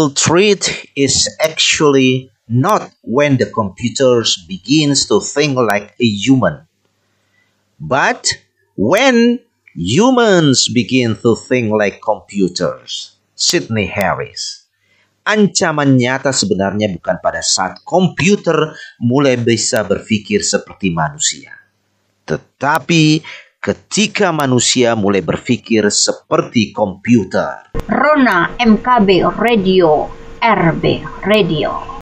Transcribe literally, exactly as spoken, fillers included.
real threat is actually not when the computers begins to think like a human, but when humans begin to think like computers. Sidney Harris. Ancaman nyata sebenarnya bukan pada saat komputer mulai bisa berpikir seperti manusia, tetapi ketika manusia mulai berpikir seperti komputer. Rona M K B Radio, R B Radio.